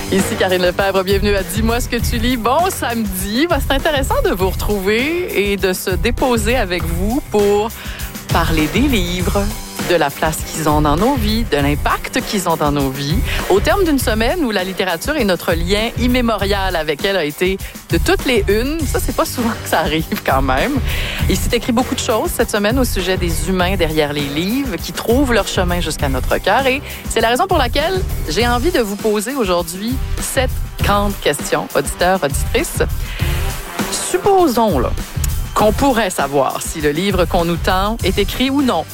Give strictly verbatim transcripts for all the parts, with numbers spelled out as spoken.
Ici Karine Lefebvre, bienvenue à Dis-moi ce que tu lis. Bon samedi, ben, c'est intéressant de vous retrouver et de se déposer avec vous pour parler des livres, de la place qu'ils ont dans nos vies, de l'impact qu'ils ont dans nos vies. Au terme d'une semaine où la littérature et notre lien immémorial avec elle a été de toutes les unes, ça, c'est pas souvent que ça arrive quand même. Il s'est écrit beaucoup de choses cette semaine au sujet des humains derrière les livres qui trouvent leur chemin jusqu'à notre cœur. Et c'est la raison pour laquelle j'ai envie de vous poser aujourd'hui sept grandes questions, auditeurs, auditrices. Supposons là, qu'on pourrait savoir si le livre qu'on nous tend est écrit ou non,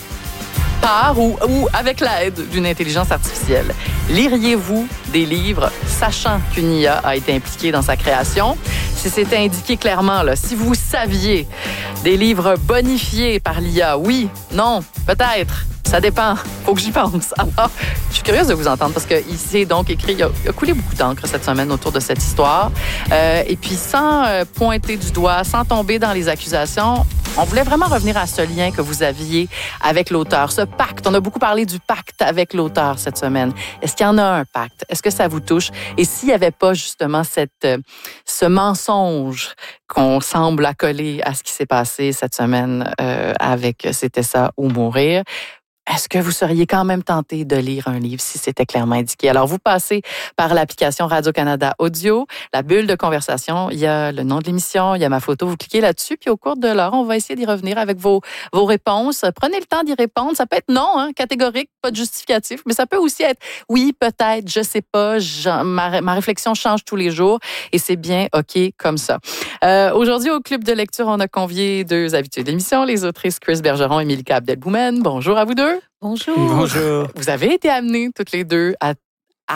par ou, ou avec l'aide d'une intelligence artificielle. Liriez-vous des livres sachant qu'une I A a été impliquée dans sa création? Si c'était indiqué clairement, là, si vous saviez des livres bonifiés par l'I A, oui, non, peut-être, ça dépend, faut que j'y pense. Alors, je suis curieuse de vous entendre parce qu'il s'est donc écrit, il a, il a coulé beaucoup d'encre cette semaine autour de cette histoire. Euh, et puis, sans euh, pointer du doigt, sans tomber dans les accusations, on voulait vraiment revenir à ce lien que vous aviez avec l'auteur, ce pacte. On a beaucoup parlé du pacte avec l'auteur cette semaine. Est-ce qu'il y en a un pacte? Est-ce que ça vous touche? Et s'il n'y avait pas justement cette, ce mensonge qu'on semble accoler à ce qui s'est passé cette semaine euh, avec C'était ça ou mourir, est-ce que vous seriez quand même tenté de lire un livre si c'était clairement indiqué? Alors, vous passez par l'application Radio-Canada Audio, la bulle de conversation, il y a le nom de l'émission, il y a ma photo, vous cliquez là-dessus, puis au cours de l'heure, on va essayer d'y revenir avec vos, vos réponses. Prenez le temps d'y répondre. Ça peut être non, hein, catégorique, pas de justificatif, mais ça peut aussi être oui, peut-être, je sais pas, je, ma, ma réflexion change tous les jours et c'est bien OK comme ça. Euh, aujourd'hui, au Club de lecture, on a convié deux habitués de l'émission, les autrices Chris Bergeron et Milka Abdelboumen. Bonjour à vous deux. Bonjour. Bonjour. Vous avez été amenés toutes les deux à, à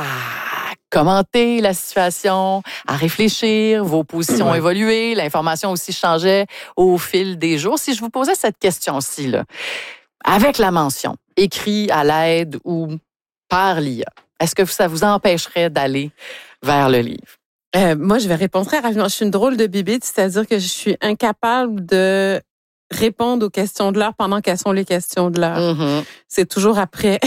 commenter la situation, à réfléchir, vos positions ont ouais. évolué, l'information aussi changeait au fil des jours. Si je vous posais cette question-ci, là, avec la mention, écrit à l'aide ou par l'I A, est-ce que ça vous empêcherait d'aller vers le livre? Euh, moi, je vais répondre très rapidement. Je suis une drôle de bibite, c'est-à-dire que je suis incapable de répondre aux questions de l'heure pendant qu'elles sont les questions de l'heure. Mm-hmm. C'est toujours après.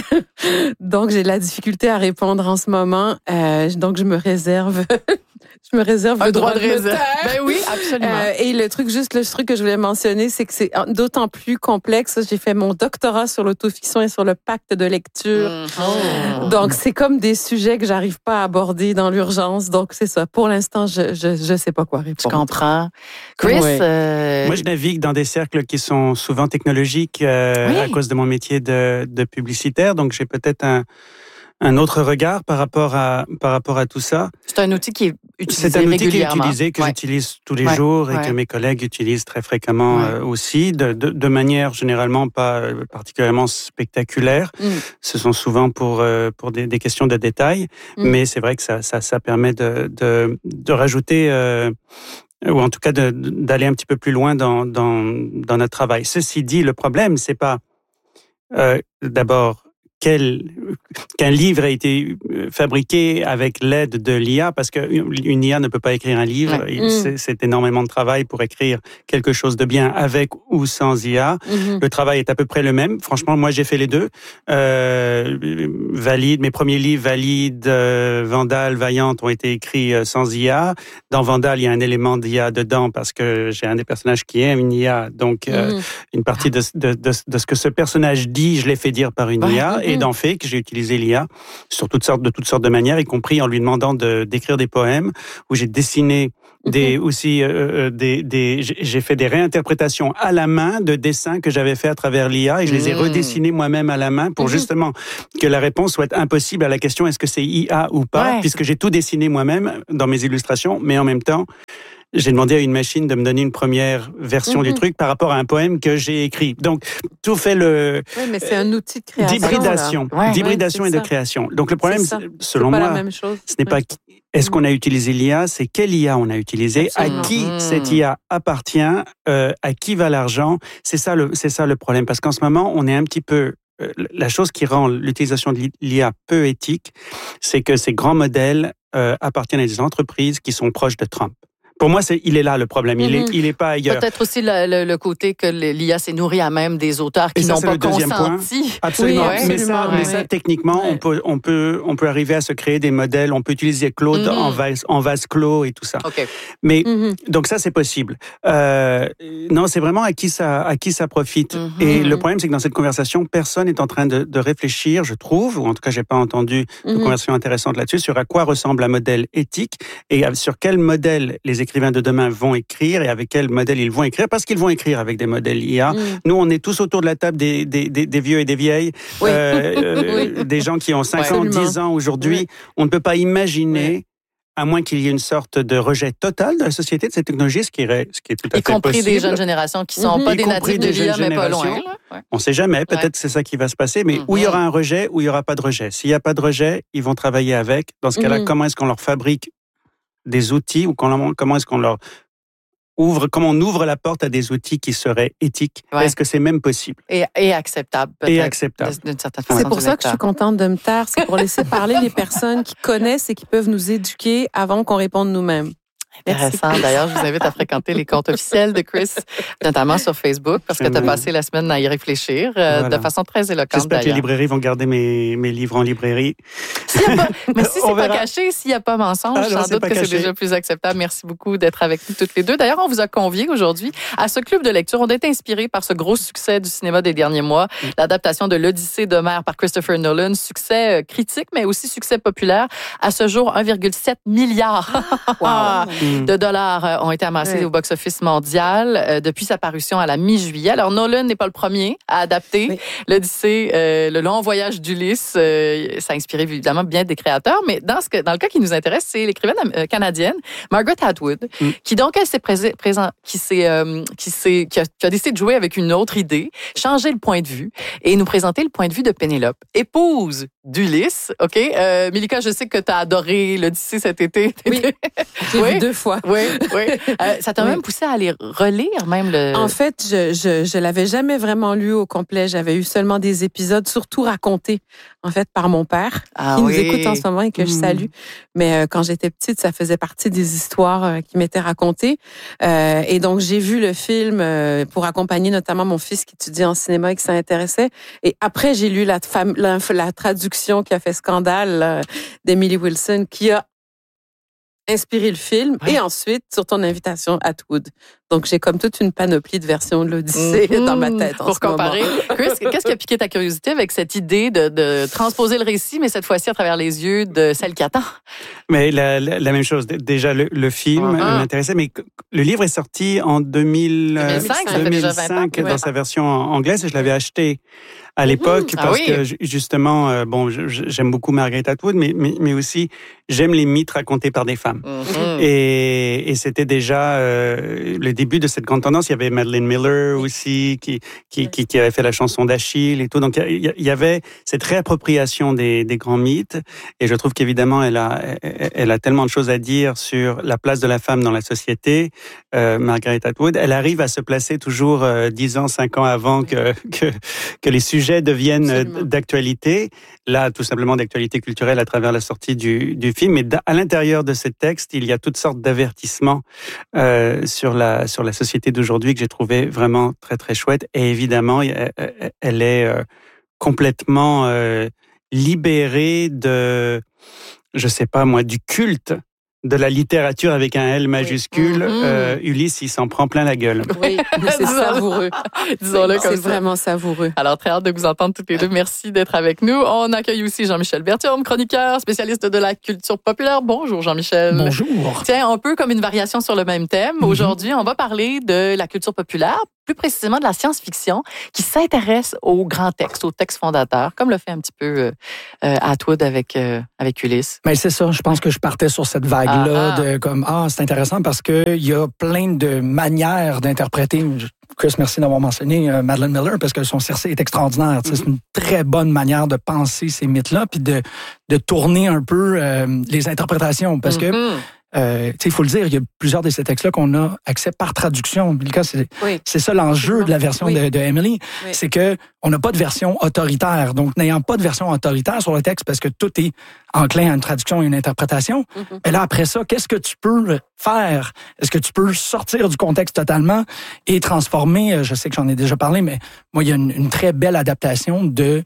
Donc, j'ai de la difficulté à répondre en ce moment. Euh, donc, je me réserve... Je me réserve un le droit, droit de de réserve. me taire. Ben oui, absolument. Euh, et le truc, juste le truc que je voulais mentionner, c'est que c'est d'autant plus complexe. J'ai fait mon doctorat sur l'autofiction et sur le pacte de lecture. Mm-hmm. Donc, c'est comme des sujets que j'arrive pas à aborder dans l'urgence. Donc, c'est ça. Pour l'instant, je je je sais pas quoi répondre. Je comprends. Chris? Ouais. Euh... Moi, je navigue dans des cercles qui sont souvent technologiques euh, oui. à cause de mon métier de, de publicitaire. Donc, j'ai peut-être un, un autre regard par rapport à, par rapport à tout ça. C'est un outil qui est utilisé C'est un outil qui est régulièrement. utilisé, que ouais. j'utilise tous les ouais. jours et ouais. que mes collègues utilisent très fréquemment ouais. euh, aussi, de, de, de manière généralement pas particulièrement spectaculaire. Mm. Ce sont souvent pour, euh, pour des, des questions de détail, mm. mais c'est vrai que ça, ça, ça permet de, de, de rajouter... Euh, ou en tout cas de, d'aller un petit peu plus loin dans, dans, dans notre travail. Ceci dit, le problème, c'est pas euh, d'abord quel, qu'un livre a été fabriqué avec l'aide de l'I A, parce qu'une I A ne peut pas écrire un livre. Ouais. C'est, c'est énormément de travail pour écrire quelque chose de bien avec ou sans I A. Mm-hmm. Le travail est à peu près le même. Franchement, moi, j'ai fait les deux. Euh, Valide, mes premiers livres, Valide, euh, Vandale, Vaillante, ont été écrits sans I A. Dans Vandale, il y a un élément d'I A dedans parce que j'ai un des personnages qui est une I A. Donc, euh, mm-hmm. une partie de, de, de, de ce que ce personnage dit, je l'ai fait dire par une ouais. I A. Mm-hmm. Et dans Fake, j'ai utilisé l'I A sur toutes sortes, de toutes sortes de manières, y compris en lui demandant de, d'écrire des poèmes, où j'ai dessiné des, mm-hmm. aussi, euh, des, des, j'ai fait des réinterprétations à la main de dessins que j'avais fait à travers l'I A et je les ai redessinés moi-même à la main pour mm-hmm. justement que la réponse soit impossible à la question est-ce que c'est I A ou pas, ouais. puisque j'ai tout dessiné moi-même dans mes illustrations, mais en même temps, j'ai demandé à une machine de me donner une première version mm-hmm. du truc par rapport à un poème que j'ai écrit. Donc, tout fait le... Oui, mais c'est un outil de création. D'hybridation. Ouais, d'hybridation ouais, et de ça. création. Donc, le problème, c'est selon c'est pas moi, la même chose. ce n'est ouais. pas est-ce qu'on a utilisé l'I A, c'est quelle I A on a utilisé, Absolument. à qui mmh. cette I A appartient, euh, à qui va l'argent. C'est ça le, c'est ça le problème. Parce qu'en ce moment, on est un petit peu... Euh, la chose qui rend l'utilisation de l'I A peu éthique, c'est que ces grands modèles euh, appartiennent à des entreprises qui sont proches de Trump. Pour moi, c'est, il est là le problème. Il, mm-hmm. est, il est pas ailleurs. Peut-être aussi le, le, le côté que l'I A s'est nourrie à même des auteurs qui ça, n'ont pas consenti. Point. Absolument. Oui, ouais, mais, ça, ouais. mais ça, techniquement, ouais. on peut, on peut, on peut arriver à se créer des modèles. On peut utiliser Claude mm-hmm. en vase, en vase clos et tout ça. Okay. Mais mm-hmm. donc ça, c'est possible. Euh, non, c'est vraiment à qui ça, à qui ça profite. Mm-hmm. Et le problème, c'est que dans cette conversation, personne n'est en train de, de réfléchir, je trouve, ou en tout cas, j'ai pas entendu de mm-hmm. conversation intéressante là-dessus, sur à quoi ressemble un modèle éthique et sur quel modèle les écrivains de demain vont écrire et avec quel modèle ils vont écrire, parce qu'ils vont écrire avec des modèles I A. Mm. Nous, on est tous autour de la table des, des, des, des vieux et des vieilles, oui. euh, oui. des gens qui ont cinq ans, dix ans aujourd'hui. Oui. On ne peut pas imaginer, oui. à moins qu'il y ait une sorte de rejet total de la société de cette technologie, ce qui est, ce qui est tout à y fait possible. Y compris des jeunes générations qui ne sont mm-hmm. pas y des natifs de l'I A, mais pas loin. Ouais. On ne sait jamais, peut-être ouais. c'est ça qui va se passer, mais mm-hmm. où il y aura un rejet, où il n'y aura pas de rejet. S'il n'y a pas de rejet, ils vont travailler avec. Dans ce cas-là, mm-hmm. comment est-ce qu'on leur fabrique des outils ou comment est-ce qu'on leur ouvre, comment on ouvre la porte à des outils qui seraient éthiques? Ouais. Est-ce que c'est même possible? Et, et acceptable, peut-être. Et acceptable. D'une certaine façon. C'est pour ça que je suis contente de me taire. C'est pour laisser parler les personnes qui connaissent et qui peuvent nous éduquer avant qu'on réponde nous-mêmes. Intéressant. Merci. D'ailleurs, je vous invite à fréquenter les comptes officiels de Chris, notamment sur Facebook, parce que tu as passé la semaine à y réfléchir euh, voilà. de façon très éloquente. J'espère d'ailleurs. que les librairies vont garder mes, mes livres en librairie. S'il y a pas, mais si c'est pas caché, s'il n'y a pas mensonge, ah, non, sans doute que caché. C'est déjà plus acceptable. Merci beaucoup d'être avec nous toutes les deux. D'ailleurs, on vous a conviés aujourd'hui à ce club de lecture. On a été inspirés par ce gros succès du cinéma des derniers mois, mm. l'adaptation de l'Odyssée d'Homère par Christopher Nolan. Succès critique, mais aussi succès populaire. À ce jour, un virgule sept milliard wow. de dollars ont été amassés oui. au box-office mondial euh, depuis sa parution à la mi-juillet. Alors, Nolan n'est pas le premier à adapter oui. l'Odyssée, euh, le long voyage d'Ulysse. Euh, ça a inspiré évidemment bien des créateurs, mais dans, ce que, dans le cas qui nous intéresse, c'est l'écrivaine euh, canadienne Margaret Atwood, mm. qui donc, elle s'est présent, présent qui, s'est, euh, qui, s'est, qui, a, qui a décidé de jouer avec une autre idée, changer le point de vue et nous présenter le point de vue de Pénélope, épouse d'Ulysse. OK? Euh, Milika, je sais que tu as adoré l'Odyssée cet été. Oui, j'ai oui. vu deux fois. Oui, oui. Euh, ça t'a oui. même poussé à aller relire même le... En fait, je je, je l'avais jamais vraiment lu au complet. J'avais eu seulement des épisodes, surtout racontés, en fait, par mon père, ah, qui oui. nous écoute en ce moment et que mmh. je salue. Mais euh, quand j'étais petite, ça faisait partie des histoires euh, qui m'étaient racontées. Euh, et donc, j'ai vu le film euh, pour accompagner notamment mon fils qui étudie en cinéma et qui s'intéressait. Et après, j'ai lu la, fam- la, la traduction qui a fait scandale euh, d'Emily Wilson, qui a inspiré le film, ouais. et ensuite, sur ton invitation, Atwood. Donc, j'ai comme toute une panoplie de versions de l'Odyssée mmh. dans ma tête en Pour ce comparer. moment. Chris, qu'est-ce qui a piqué ta curiosité avec cette idée de, de transposer le récit, mais cette fois-ci à travers les yeux de celle qui attend? Mais la, la, la même chose. Déjà, le, le film uh-huh. m'intéressait, mais le livre est sorti en deux mille cinq, deux mille cinq dans ouais. sa version anglaise, et je l'avais acheté à l'époque, mmh. parce ah oui. que justement, euh, bon, j'aime beaucoup Margaret Atwood, mais, mais, mais aussi, j'aime les mythes racontés par des femmes. Mmh. Et, et c'était déjà euh, le début de cette grande tendance. Il y avait Madeline Miller aussi, qui, qui, qui, qui avait fait la chanson d'Achille et tout. Donc, il y avait cette réappropriation des, des grands mythes. Et je trouve qu'évidemment, elle a, elle a tellement de choses à dire sur la place de la femme dans la société, euh, Margaret Atwood. Elle arrive à se placer toujours euh, dix ans, cinq ans avant que, que, que les sujets deviennent Absolument. d'actualité. Là, tout simplement d'actualité culturelle à travers la sortie du, du film. Mais à l'intérieur de ces textes, il y a toutes sortes d'avertissements euh, sur la sur la société d'aujourd'hui que j'ai trouvé vraiment très très chouette. Et évidemment, elle est euh, complètement euh, libérée de, je sais pas moi, du culte de la littérature avec un L majuscule. Oui. Euh, Ulysse, il s'en prend plein la gueule. Oui, c'est savoureux. Disons-le comme ça. C'est vraiment savoureux. Alors, très hâte de vous entendre toutes les deux. Merci d'être avec nous. On accueille aussi Jean-Michel Berthiaume, chroniqueur, spécialiste de la culture populaire. Bonjour, Jean-Michel. Bonjour. Tiens, un peu comme une variation sur le même thème. Mm-hmm. Aujourd'hui, on va parler de la culture populaire, plus précisément de la science-fiction, qui s'intéresse aux grands textes, aux textes fondateurs, comme le fait un petit peu euh, Atwood avec, euh, avec Ulysse. Mais c'est ça, je pense que je partais sur cette vague-là, ah, de comme, ah, c'est intéressant parce qu'il y a plein de manières d'interpréter. Chris, merci d'avoir mentionné euh, Madeline Miller, parce que son Circé est extraordinaire. Mm-hmm. C'est une très bonne manière de penser ces mythes-là, puis de, de tourner un peu euh, les interprétations, parce mm-hmm. que Euh, il faut le dire, il y a plusieurs de ces textes-là qu'on a accès par traduction. Milka, c'est, oui. c'est ça l'enjeu de la version oui. de, de Emily. Oui. C'est que on n'a pas de version autoritaire. Donc, n'ayant pas de version autoritaire sur le texte, parce que tout est enclin à une traduction et une interprétation, mm-hmm. et là, après ça, qu'est-ce que tu peux faire? Est-ce que tu peux sortir du contexte totalement et transformer, je sais que j'en ai déjà parlé, mais moi, il y a une, une très belle adaptation de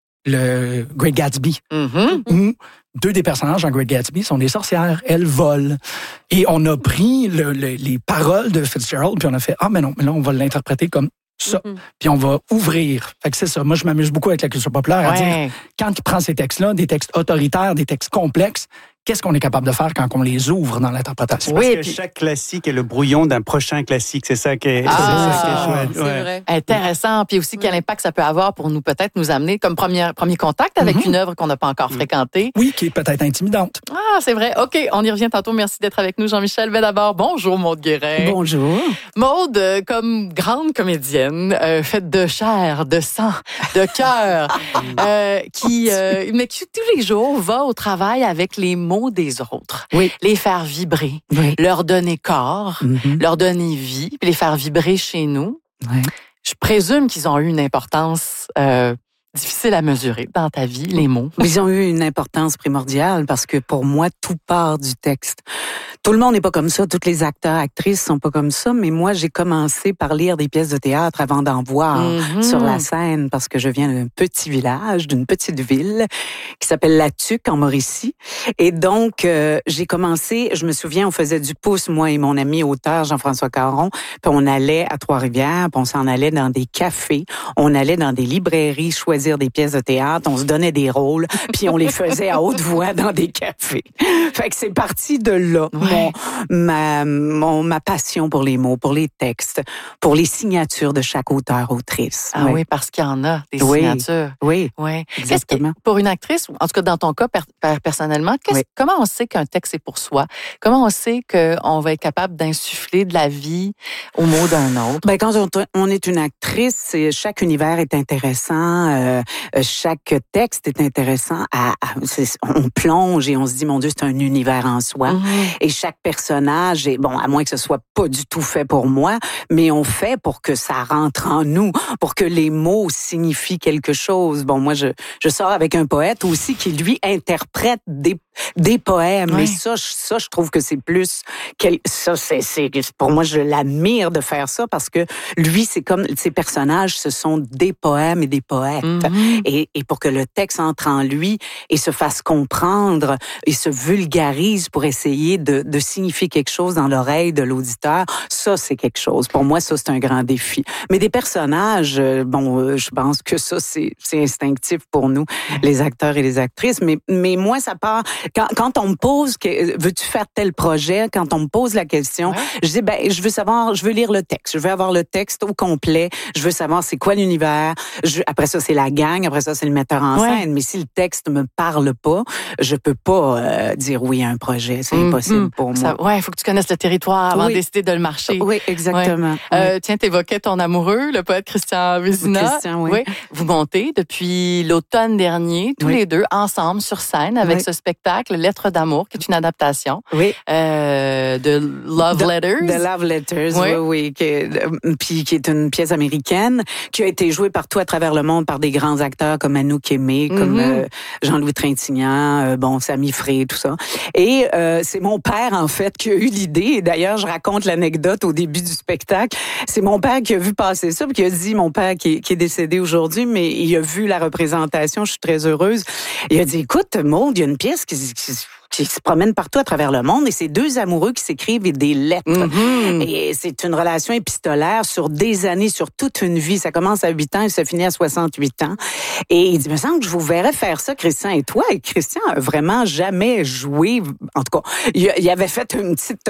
le Great Gatsby, mm-hmm. où deux des personnages dans Great Gatsby sont des sorcières. Elles volent. Et on a pris le, le, les paroles de Fitzgerald, puis on a fait « Ah, mais non, mais là, on va l'interpréter comme ça. Mm-hmm. » Puis on va ouvrir. Fait que c'est ça. Moi, je m'amuse beaucoup avec la culture populaire à ouais. dire, quand il prend ces textes-là, des textes autoritaires, des textes complexes, qu'est-ce qu'on est capable de faire quand on les ouvre dans l'interprétation? Parce oui, que puis... chaque classique est le brouillon d'un prochain classique. C'est ça qui est, ah, c'est ça qui est chouette. C'est ouais. vrai. Intéressant. Puis aussi, quel impact ça peut avoir pour nous, peut-être, nous amener comme premier, premier contact avec mm-hmm. une œuvre qu'on n'a pas encore mm-hmm. fréquentée. Oui, qui est peut-être intimidante. Ah, c'est vrai. OK, on y revient tantôt. Merci d'être avec nous, Jean-Michel. Mais d'abord, bonjour, Maude Guérin. Bonjour. Maude, euh, comme grande comédienne, euh, faite de chair, de sang, de cœur, euh, qui, euh, mais qui tous les jours va au travail avec les mots des autres. Oui. Les faire vibrer, oui. leur donner corps, mm-hmm. leur donner vie, puis les faire vibrer chez nous. Oui. Je présume qu'ils ont eu une importance euh, difficile à mesurer dans ta vie, les mots. Ils ont eu une importance primordiale parce que pour moi, tout part du texte. Tout le monde n'est pas comme ça, tous les acteurs, actrices sont pas comme ça, mais moi, j'ai commencé par lire des pièces de théâtre avant d'en voir mm-hmm. sur la scène parce que je viens d'un petit village, d'une petite ville qui s'appelle La Tuque en Mauricie. Et donc, euh, j'ai commencé, je me souviens, on faisait du pouce, moi et mon ami auteur Jean-François Caron, puis on allait à Trois-Rivières, puis on s'en allait dans des cafés, on allait dans des librairies choisir des pièces de théâtre, on se donnait des rôles, puis on les faisait à haute voix dans des cafés. Fait que c'est parti de là. Mon, ma, mon, ma passion pour les mots, pour les textes, pour les signatures de chaque auteur-autrice. Ah oui, oui parce qu'il y en a, des oui. signatures. Oui, oui. exactement. Que, pour une actrice, en tout cas dans ton cas per, per, personnellement, oui. comment on sait qu'un texte est pour soi? Comment on sait qu'on va être capable d'insuffler de la vie aux mots d'un autre? Ben, quand on, on est une actrice, chaque univers est intéressant, euh, chaque texte est intéressant. À, à, on plonge et on se dit, mon Dieu, c'est un univers en soi. Mm-hmm. Et chaque personnage, est, bon, à moins que ce soit pas du tout fait pour moi, mais on fait pour que ça rentre en nous, pour que les mots signifient quelque chose. Bon, moi, je, je sors avec un poète aussi qui, lui, interprète des, des poèmes. Oui. Et ça, je, ça, je trouve que c'est plus... Quel, ça, c'est, c'est, pour moi, je l'admire de faire ça parce que lui, c'est comme... Ses personnages, ce sont des poèmes et des poètes. Mm-hmm. Et, et pour que le texte entre en lui et se fasse comprendre et se vulgarise pour essayer de, de signifier quelque chose dans l'oreille de l'auditeur, ça, c'est quelque chose. Pour moi, ça, c'est un grand défi. Mais des personnages, bon, je pense que ça, c'est, c'est instinctif pour nous, les acteurs et les actrices. Mais, mais moi, ça part... Quand, quand on me pose, que, veux-tu faire tel projet? Quand on me pose la question, ouais. je dis, ben, je veux savoir, je veux lire le texte. Je veux avoir le texte au complet. Je veux savoir c'est quoi l'univers. Je, après ça, c'est la gang. Après ça, c'est le metteur en ouais. scène. Mais si le texte me parle pas, je peux pas euh, dire oui à un projet. C'est mm-hmm. impossible pour ça, moi. Ouais, il faut que tu connaisses le territoire avant oui. de décider de le marcher. Oui, exactement. Ouais. Euh, tiens, t'évoquais ton amoureux, le poète Christian Vézina. Christian, oui. oui. Vous montez depuis l'automne dernier, tous oui. les deux, ensemble, sur scène, avec oui. ce spectacle, Lettres d'amour, qui est une adaptation oui. euh, de Love de, Letters. De Love Letters, oui, oui. oui qui, est, puis qui est une pièce américaine, qui a été jouée partout à travers le monde par des grands acteurs comme Anouk Aimé, mm-hmm. comme euh, Jean-Louis Trintignant, euh, bon, Sami Frey, tout ça. Et euh, c'est mon père, en fait, qui a eu l'idée. Et d'ailleurs, je raconte l'anecdote au début du spectacle. C'est mon père qui a vu passer ça, puis qui a dit, mon père qui est, qui est décédé aujourd'hui, mais il a vu la représentation, je suis très heureuse. Il a dit, écoute, Maude, il y a une pièce qui... qui qui se promène partout à travers le monde et c'est deux amoureux qui s'écrivent des lettres. Mm-hmm. Et c'est une relation épistolaire sur des années, sur toute une vie. Ça commence à huit ans et ça finit à soixante-huit ans. Et il dit, il me semble que je vous verrais faire ça, Christian et toi. Et Christian a vraiment jamais joué. En tout cas, il avait fait une petite,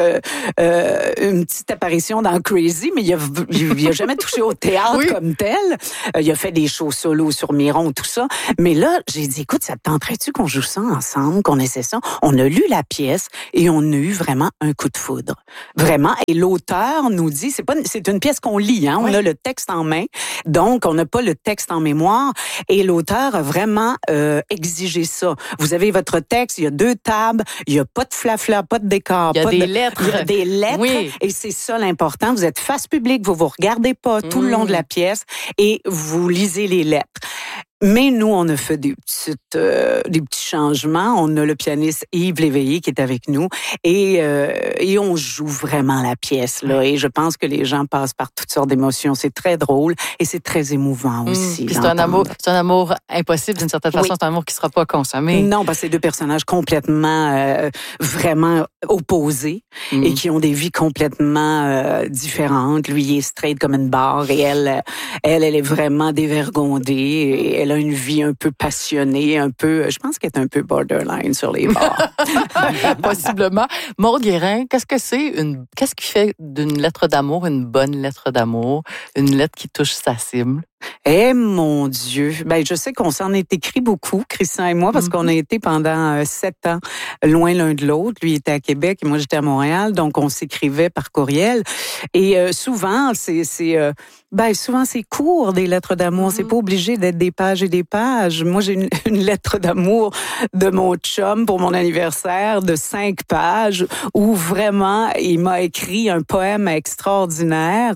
euh, une petite apparition dans Crazy, mais il a, il a jamais touché au théâtre oui. comme tel. Il a fait des shows solo sur Miron, tout ça. Mais là, j'ai dit, écoute, ça te tenterait-tu qu'on joue ça ensemble, qu'on essaie ça? On on a lu la pièce et on a eu vraiment un coup de foudre. Vraiment. Et l'auteur nous dit, c'est pas, c'est une pièce qu'on lit, hein. On oui. a le texte en main. Donc, on n'a pas le texte en mémoire. Et l'auteur a vraiment euh, exigé ça. Vous avez votre texte, il y a deux tables, il y a pas de flafla, pas de décor. Il y a pas des de, lettres. Il y a des lettres. Oui. Et c'est ça l'important. Vous êtes face publique, vous vous regardez pas tout mmh. le long de la pièce et vous lisez les lettres. Mais nous, on a fait des petites, euh, des petits changements. On a le pianiste Yves Léveillé qui est avec nous et euh, et on joue vraiment la pièce là. Et je pense que les gens passent par toutes sortes d'émotions. C'est très drôle et c'est très émouvant aussi. Mmh, puis c'est un amour, c'est un amour impossible d'une certaine façon. Oui. C'est un amour qui sera pas consommé. Non, parce que c'est deux personnages complètement, euh, vraiment opposés mmh. et qui ont des vies complètement euh, différentes. Lui, il est straight comme une barre et elle, elle, elle est vraiment dévergondée et elle a une vie un peu passionnée, un peu, je pense qu'elle est un peu borderline sur les bords. Possiblement. Maude Guérin, qu'est-ce que c'est une, qu'est-ce qui fait d'une lettre d'amour une bonne lettre d'amour, une lettre qui touche sa cible? Eh mon Dieu, ben je sais qu'on s'en est écrit beaucoup, Christian et moi, parce mm-hmm. qu'on a été pendant euh, sept ans loin l'un de l'autre. Lui était à Québec et moi j'étais à Montréal, donc on s'écrivait par courriel. Et euh, souvent, c'est c'est euh, ben souvent c'est court des lettres d'amour. Mm-hmm. C'est pas obligé d'être des pages et des pages. Moi j'ai une, une lettre d'amour de mon chum pour mon anniversaire de cinq pages où vraiment il m'a écrit un poème extraordinaire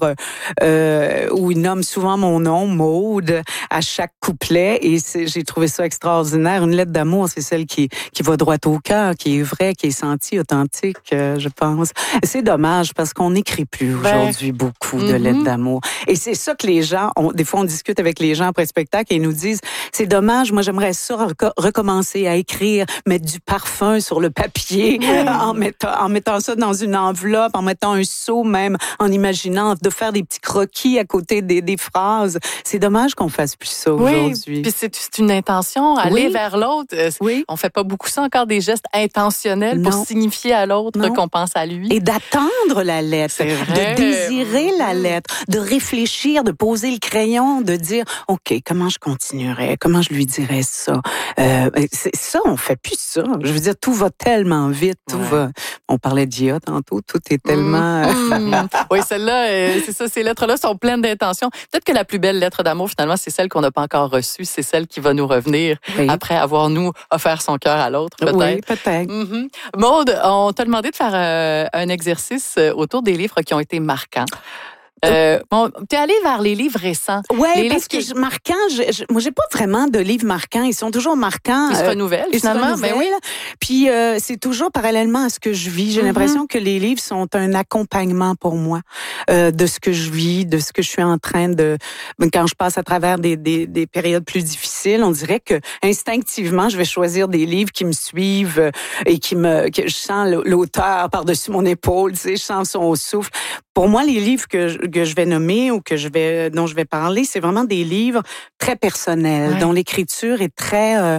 euh, où il nomme souvent mon nom. Maude à chaque couplet et c'est, j'ai trouvé ça extraordinaire. Une lettre d'amour, c'est celle qui qui va droit au cœur, qui est vraie, qui est sentie, authentique, euh, je pense. Et c'est dommage parce qu'on n'écrit plus aujourd'hui ben, beaucoup de mm-hmm. lettres d'amour. Et c'est ça que les gens, on, des fois on discute avec les gens après le spectacle et ils nous disent, c'est dommage, moi j'aimerais ça rec- recommencer à écrire, mettre du parfum sur le papier, mm. en mettant en mettant ça dans une enveloppe, en mettant un seau même, en imaginant de faire des petits croquis à côté des, des phrases. C'est dommage qu'on fasse plus ça oui, aujourd'hui. Puis c'est, c'est une intention, aller oui. vers l'autre. Oui. On fait pas beaucoup ça encore, des gestes intentionnels non. pour signifier à l'autre non. qu'on pense à lui. Et d'attendre la lettre, c'est vrai. de désirer mmh. la lettre, de réfléchir, de poser le crayon, de dire, OK, comment je continuerais, comment je lui dirais ça. Euh, c'est ça, on fait plus ça. Je veux dire, tout va tellement vite, tout ouais. va. On parlait d'I A tantôt, tout est tellement. Mmh. oui, celle-là, euh, c'est ça, ces lettres-là sont pleines d'intentions. Peut-être que la plus belle lettre d'amour, finalement, c'est celle qu'on n'a pas encore reçue. C'est celle qui va nous revenir oui. après avoir, nous, offert son cœur à l'autre, peut-être. Oui, peut-être. Mm-hmm. Maude, on t'a demandé de faire euh, un exercice autour des livres qui ont été marquants. Euh, bon, t'es allé vers les livres récents. Oui, les parce que je, marquants, je, je, moi, j'ai pas vraiment de livres marquants. Ils sont toujours marquants. Ils se renouvellent, euh, finalement. Ils se renouvellent. Ben oui. Puis, euh, c'est toujours parallèlement à ce que je vis. J'ai mm-hmm. l'impression que les livres sont un accompagnement pour moi euh, de ce que je vis, de ce que je suis en train de... Quand je passe à travers des, des, des périodes plus difficiles, on dirait que instinctivement, je vais choisir des livres qui me suivent et qui me... que je sens l'auteur par-dessus mon épaule, tu sais, je sens son souffle. Pour moi, les livres que je, que je vais nommer ou que je vais, dont je vais parler, c'est vraiment des livres très personnels, ouais. dont l'écriture est très euh,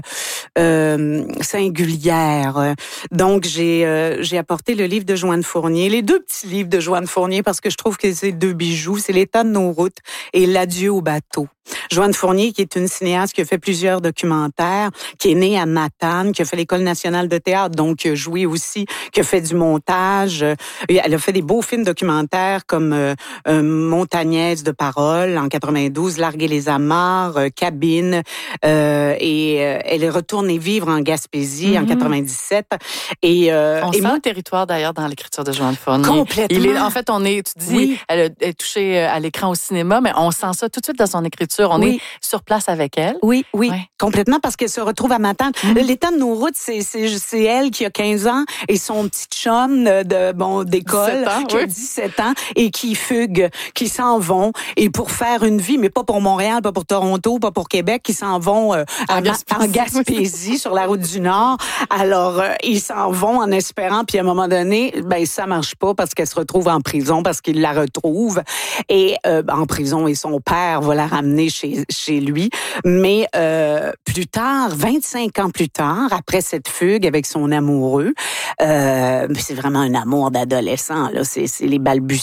euh, singulière. Donc, j'ai euh, j'ai apporté le livre de Joanne Fournier, les deux petits livres de Joanne Fournier, parce que je trouve que c'est deux bijoux. C'est L'état de nos routes et L'adieu au bateau. Joanne Fournier, qui est une cinéaste qui a fait plusieurs documentaires, qui est née à Matane, qui a fait l'École nationale de théâtre, donc qui a joué aussi, qui a fait du montage. Elle a fait des beaux films documentaires comme euh, euh, Montagnaise de parole en quatre-vingt-douze, Larguer les amarres, euh, Cabine, euh, et euh, elle est retournée vivre en Gaspésie mm-hmm. en quatre-vingt-dix-sept. Et, euh, on et sent moi, le territoire d'ailleurs dans l'écriture de Joanne Fournier. Complètement. Il est, en fait, on est, tu dis, oui. elle est touchée à l'écran au cinéma, mais on sent ça tout de suite dans son écriture. On oui. est sur place avec elle. Oui, oui, ouais. complètement, parce qu'elle se retrouve à Matane. Mm-hmm. L'état de nos routes, c'est, c'est, c'est elle qui a quinze ans et son petit chum de, bon, d'école ans, qui oui. a dix-sept ans et qui fuguent, qui s'en vont et pour faire une vie, mais pas pour Montréal, pas pour Toronto, pas pour Québec, qui s'en vont euh, en, à, Gaspésie. en Gaspésie sur la route du Nord. Alors, euh, ils s'en vont en espérant, puis à un moment donné, ben ça marche pas parce qu'elle se retrouve en prison, parce qu'il la retrouve et euh, en prison et son père va la ramener chez chez lui. Mais euh, plus tard, vingt-cinq ans plus tard, après cette fugue avec son amoureux, euh, c'est vraiment un amour d'adolescent, là. C'est, c'est les balbutiements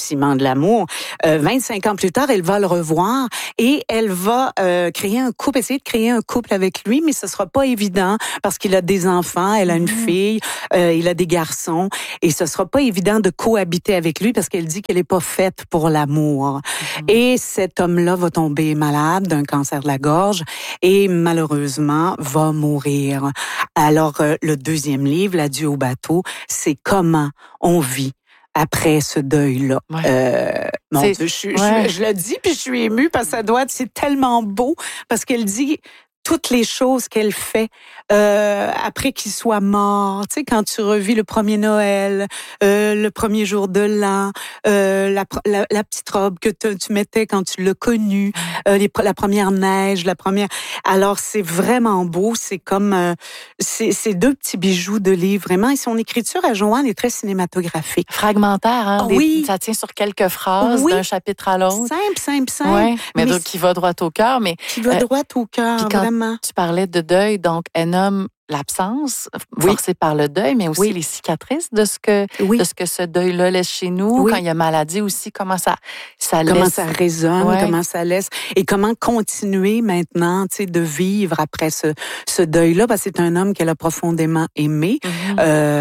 balbutiement de l'amour. Euh, vingt-cinq ans plus tard, elle va le revoir et elle va euh, créer un couple, essayer de créer un couple avec lui, mais ce sera pas évident parce qu'il a des enfants, elle a une mmh. fille, euh, il a des garçons et ce sera pas évident de cohabiter avec lui parce qu'elle dit qu'elle est pas faite pour l'amour. Mmh. Et cet homme-là va tomber malade d'un cancer de la gorge et malheureusement va mourir. Alors, euh, le deuxième livre, L'adieu au bateau, c'est comment on vit après ce deuil-là. Ouais. Euh, mon c'est... Dieu, je, ouais. je, je le dis puis je suis émue parce que ça doit être, c'est tellement beau parce qu'elle dit toutes les choses qu'elle fait euh, après qu'il soit mort. Tu sais, quand tu revis le premier Noël, euh, le premier jour de l'an, euh, la, la, la petite robe que te, tu mettais quand tu l'as connu, euh, les, la première neige, la première... Alors, c'est vraiment beau. C'est comme... Euh, c'est, c'est deux petits bijoux de livre, vraiment. Et son écriture à Joanne est très cinématographique. Fragmentaire, hein? Des, oui. Ça tient sur quelques phrases oui. d'un chapitre à l'autre. Simple, simple, simple. Ouais, mais, mais donc, qui va droit au cœur. Mais, qui va euh, droit au cœur, vraiment. Tu parlais de deuil, donc elle nomme l'absence oui. forcée par le deuil, mais aussi oui. les cicatrices de ce que oui. de ce que ce deuil-là laisse chez nous. Oui. Quand il y a maladie aussi, comment ça ça comment laisse... ça résonne, ouais. comment ça laisse et comment continuer maintenant, tu sais, de vivre après ce ce deuil-là. Parce que c'est un homme qu'elle a profondément aimé. Mm-hmm.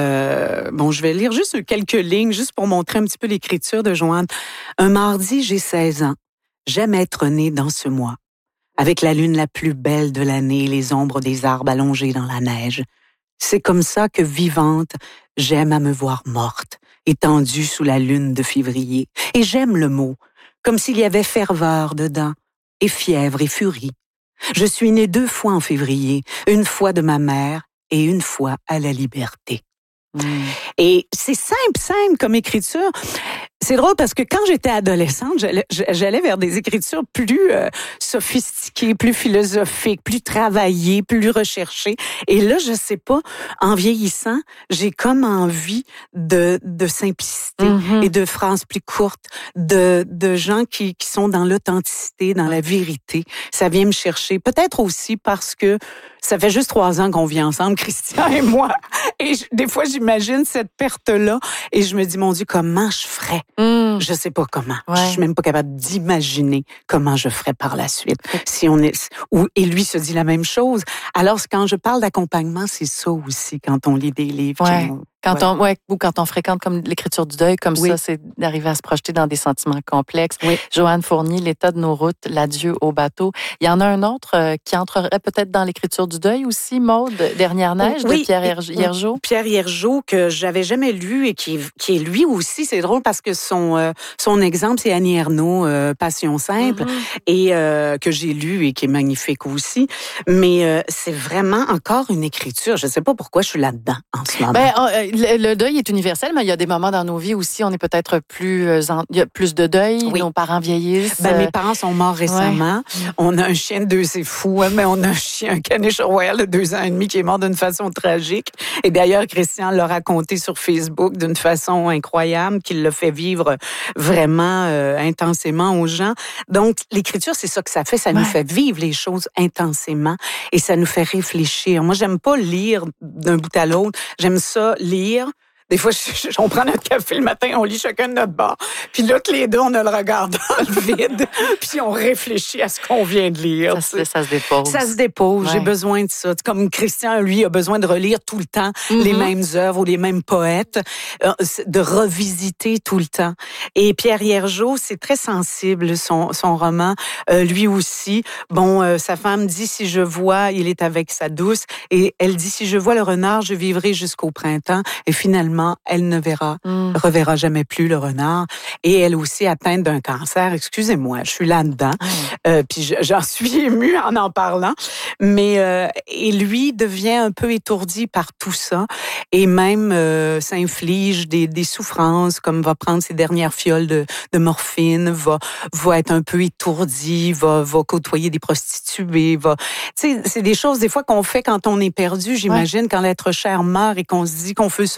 Euh, bon, je vais lire juste quelques lignes, juste pour montrer un petit peu l'écriture de Joanne. Un mardi, j'ai seize ans. J'aime être née dans ce mois. Avec la lune la plus belle de l'année, les ombres des arbres allongés dans la neige. C'est comme ça que, vivante, j'aime à me voir morte, étendue sous la lune de février. Et j'aime le mot, comme s'il y avait ferveur dedans, et fièvre et furie. Je suis née deux fois en février, une fois de ma mère et une fois à la liberté. Mmh. Et c'est simple, simple comme écriture. C'est drôle parce que quand j'étais adolescente, j'allais, j'allais vers des écritures plus euh, sophistiquées, plus philosophiques, plus travaillées, plus recherchées. Et là, je sais pas, en vieillissant, j'ai comme envie de, de simplicité mm-hmm. et de phrases plus courtes, de, de gens qui, qui sont dans l'authenticité, dans la vérité. Ça vient me chercher. Peut-être aussi parce que ça fait juste trois ans qu'on vit ensemble, Christian et moi. Et je, des fois, j'imagine cette perte-là et je me dis, mon Dieu, comment je ferais? Mm. Je sais pas comment. Ouais. Je suis même pas capable d'imaginer comment je ferais par la suite. Si on est, ou, et lui se dit la même chose. Alors, quand je parle d'accompagnement, c'est ça aussi, quand on lit des livres. Ouais. Qui, Quand voilà. on, ouais, ou quand on fréquente comme l'écriture du deuil, comme oui. ça, c'est d'arriver à se projeter dans des sentiments complexes. Oui. Joanne Fournier, L'état de nos routes, L'adieu au bateau. Il y en a un autre euh, qui entrerait peut-être dans l'écriture du deuil aussi, Maude, Dernière neige, oui. de Pierre Hiergeau. Pierre Hiergeau, que j'avais jamais lu et qui, qui est lui aussi, c'est drôle parce que son, euh, son exemple, c'est Annie Ernaux, euh, Passion simple, mm-hmm. et euh, que j'ai lu et qui est magnifique aussi. Mais euh, c'est vraiment encore une écriture. Je sais pas pourquoi je suis là-dedans en ce moment. Ben, euh, Le, le deuil est universel, mais il y a des moments dans nos vies aussi, on est peut-être plus, en, il y a plus de deuil, oui. nos parents vieillissent. Ben, mes parents sont morts récemment. Ouais. On a un chien de deux, c'est fou, hein, mais on a un chien, un caniche royal de deux ans et demi qui est mort d'une façon tragique. Et d'ailleurs, Christian l'a raconté sur Facebook d'une façon incroyable, qu'il l'a fait vivre vraiment euh, intensément aux gens. Donc, l'écriture, c'est ça que ça fait, ça ouais. nous fait vivre les choses intensément et ça nous fait réfléchir. Moi, j'aime pas lire d'un bout à l'autre, j'aime ça lire. Des fois, je, je, on prend notre café le matin, on lit chacun de notre bord. Puis là, tous les deux, on a le regard dans le vide. Puis on réfléchit à ce qu'on vient de lire. Ça, ça se dépose. Ça se dépose. Ouais. J'ai besoin de ça. Comme Christian, lui, a besoin de relire tout le temps mm-hmm. les mêmes œuvres ou les mêmes poètes, de revisiter tout le temps. Et Pierre Hiergeau, c'est très sensible, son, son roman. Euh, lui aussi. Bon, euh, sa femme dit, si je vois, il est avec sa douce. Et elle dit, si je vois le renard, je vivrai jusqu'au printemps. Et finalement, elle ne verra, mm. reverra jamais plus le renard. Et elle aussi atteinte d'un cancer. Excusez-moi, je suis là-dedans. Mm. Euh, puis je, j'en suis émue en en parlant. Mais euh, et lui devient un peu étourdi par tout ça et même euh, s'inflige des, des souffrances, comme va prendre ses dernières fioles de, de morphine, va va être un peu étourdi, va va côtoyer des prostituées, va. Tu sais, c'est des choses des fois qu'on fait quand on est perdu. J'imagine ouais. quand l'être cher meurt et qu'on se dit qu'on veut se re,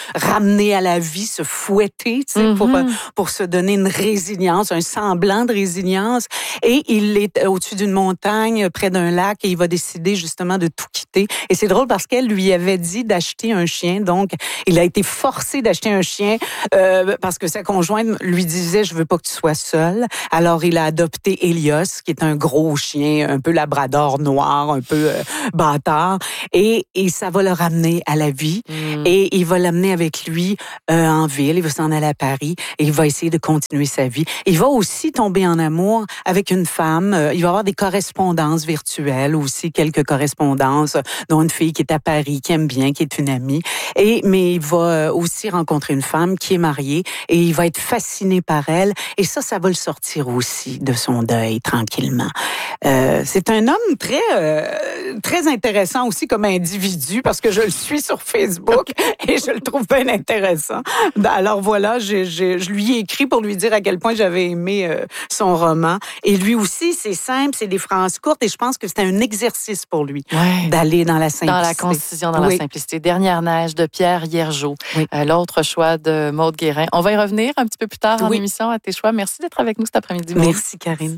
ramener à la vie, se fouetter, tu sais, mm-hmm. pour, pour se donner une résilience, un semblant de résilience. Et il est au-dessus d'une montagne, près d'un lac, et il va décider justement de tout quitter. Et c'est drôle parce qu'elle lui avait dit d'acheter un chien, donc il a été forcé d'acheter un chien euh, parce que sa conjointe lui disait « Je veux pas que tu sois seul ». Alors il a adopté Elios, qui est un gros chien, un peu labrador noir, un peu euh, bâtard, et, et ça va le ramener à la vie. Mm. Et il va l'amener avec lui euh, en ville, il va s'en aller à Paris, et il va essayer de continuer sa vie. Il va aussi tomber en amour avec une femme, euh, il va avoir des correspondances virtuelles aussi, quelques correspondances, dont une fille qui est à Paris, qui aime bien, qui est une amie. Et, mais il va aussi rencontrer une femme qui est mariée et il va être fasciné par elle. Et ça, ça va le sortir aussi de son deuil tranquillement. Euh, c'est un homme très, euh, très intéressant aussi comme individu parce que je le suis sur Facebook et je le trouve bien intéressant. Alors voilà, j'ai, j'ai, je lui ai écrit pour lui dire à quel point j'avais aimé euh, son roman. Et lui aussi, c'est simple, c'est des phrases courtes et je pense que c'était un exercice pour lui ouais. d'aller dans la simplicité. Dans la concision, dans oui. la simplicité. Dernière neige de Pierre Hiergeau. Oui. Euh, l'autre choix de Maude Guérin. On va y revenir un petit peu plus tard en oui. émission à tes choix. Merci d'être avec nous cet après-midi, Maude. Merci, Karine.